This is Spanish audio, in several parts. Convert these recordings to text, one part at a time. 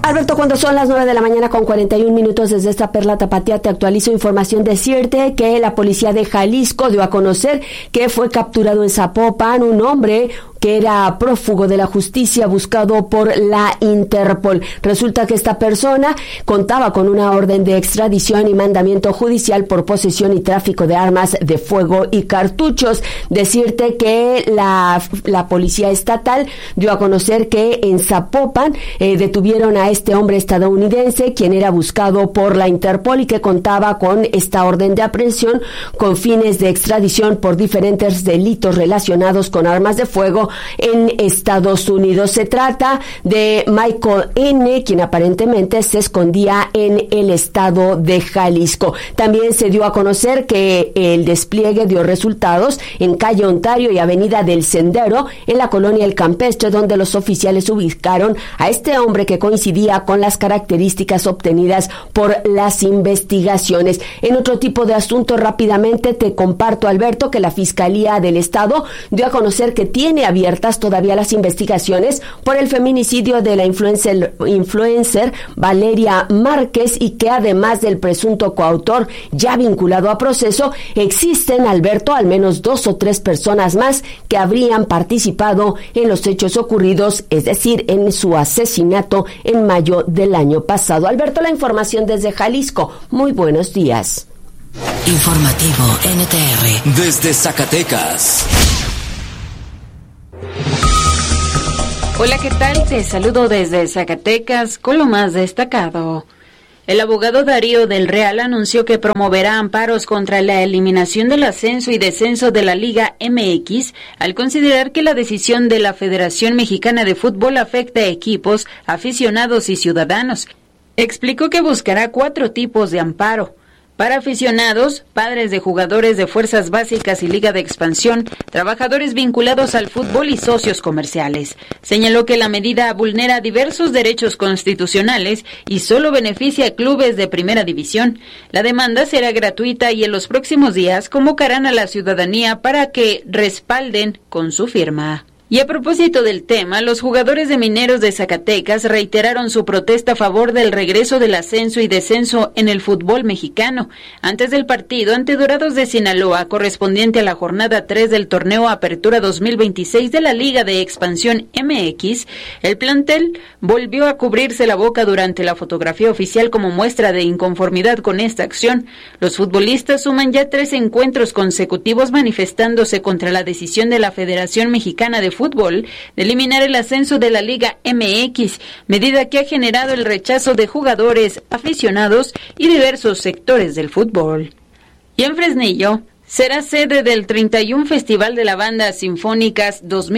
Alberto, cuando son las 9 de la mañana con 41 minutos desde esta Perla Tapatía, te actualizo información. Decirte que la policía de Jalisco dio a conocer que fue capturado en Zapopan un hombre que era prófugo de la justicia buscado por la Interpol. Resulta que esta persona contaba con una orden de extradición y mandamiento judicial por posesión y tráfico de armas de fuego y cartuchos. Decirte que la policía estatal dio a conocer que en Zapopan detuvieron a este hombre estadounidense, quien era buscado por la Interpol y que contaba con esta orden de aprehensión con fines de extradición por diferentes delitos relacionados con armas de fuego en Estados Unidos. Se trata de Michael N., quien aparentemente se escondía en el estado de Jalisco. También se dio a conocer que el despliegue dio resultados en calle Ontario y avenida del Sendero, en la colonia El Campestre, donde los oficiales ubicaron a este hombre que coincidía con las características obtenidas por las investigaciones. En otro tipo de asunto, rápidamente te comparto, Alberto, que la Fiscalía del Estado dio a conocer que tiene abiertas todavía las investigaciones por el feminicidio de la influencer Valeria Márquez y que además del presunto coautor ya vinculado a proceso, existen, Alberto, al menos 2 o 3 personas más que habrían participado en los hechos ocurridos, es decir, en su asesinato en mayo del año pasado. Alberto, la información desde Jalisco. Muy buenos días. Informativo NTR desde Zacatecas. Hola, ¿qué tal? Te saludo desde Zacatecas con lo más destacado. El abogado Darío del Real anunció que promoverá amparos contra la eliminación del ascenso y descenso de la Liga MX al considerar que la decisión de la Federación Mexicana de Fútbol afecta a equipos, aficionados y ciudadanos. Explicó que buscará 4 tipos de amparo: para aficionados, padres de jugadores de fuerzas básicas y Liga de Expansión, trabajadores vinculados al fútbol y socios comerciales. Señaló que la medida vulnera diversos derechos constitucionales y solo beneficia a clubes de primera división. La demanda será gratuita y en los próximos días convocarán a la ciudadanía para que respalden con su firma. Y a propósito del tema, los jugadores de Mineros de Zacatecas reiteraron su protesta a favor del regreso del ascenso y descenso en el fútbol mexicano. Antes del partido ante Dorados de Sinaloa, correspondiente a la jornada 3 del torneo Apertura 2026 de la Liga de Expansión MX, el plantel volvió a cubrirse la boca durante la fotografía oficial como muestra de inconformidad con esta acción. Los futbolistas suman ya 3 encuentros consecutivos manifestándose contra la decisión de la Federación Mexicana de Fútbol de eliminar el ascenso de la Liga MX, medida que ha generado el rechazo de jugadores, aficionados y diversos sectores del fútbol. Y en Fresnillo será sede del 31 Festival de la Bandas Sinfónicas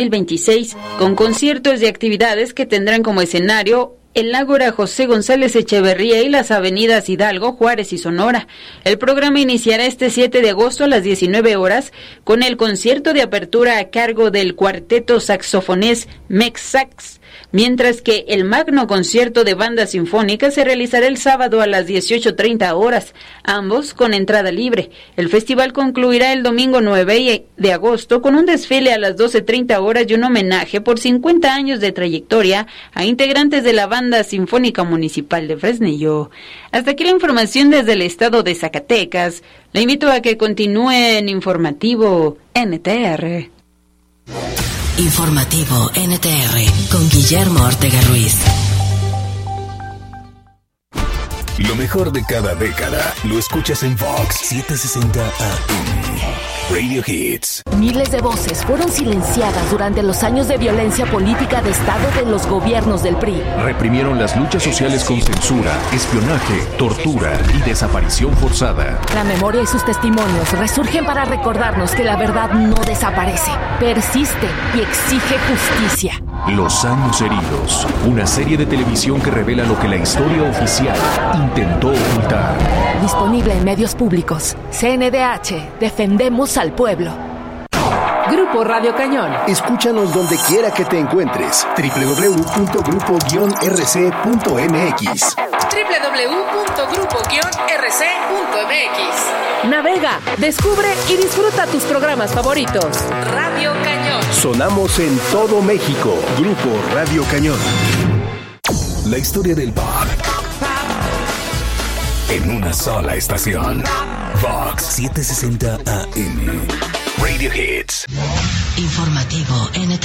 2026, con conciertos y actividades que tendrán como escenario el Ágora José González Echeverría y las avenidas Hidalgo, Juárez y Sonora. El programa iniciará este 7 de agosto a las 19 horas con el concierto de apertura a cargo del cuarteto saxofonés Mex-Sax, mientras que el magno concierto de bandas sinfónicas se realizará el sábado a las 18:30 horas, ambos con entrada libre. El festival concluirá el domingo 9 de agosto con un desfile a las 12:30 horas y un homenaje por 50 años de trayectoria a integrantes de la Banda Sinfónica Municipal de Fresnillo. Hasta aquí la información desde el estado de Zacatecas. Le invito a que continúe en Informativo NTR. Informativo NTR con Guillermo Ortega Ruiz. Lo mejor de cada década lo escuchas en Vox 760 AM. Radio Hits. Miles de voces fueron silenciadas durante los años de violencia política de Estado de los gobiernos del PRI. Reprimieron las luchas sociales con censura, espionaje, tortura y desaparición forzada. La memoria y sus testimonios resurgen para recordarnos que la verdad no desaparece, persiste y exige justicia. Los años heridos, una serie de televisión que revela lo que la historia oficial intentó ocultar. Disponible en medios públicos. CNDH, defendemos al pueblo. Grupo Radio Cañón. Escúchanos donde quiera que te encuentres. www.grupo-rc.mx. www.grupo-rc.mx. Navega, descubre y disfruta tus programas favoritos. Radio Cañón. Sonamos en todo México. Grupo Radio Cañón. La historia del pop en una sola estación. Vox 760 AM. Radio Hits. Informativo NTR.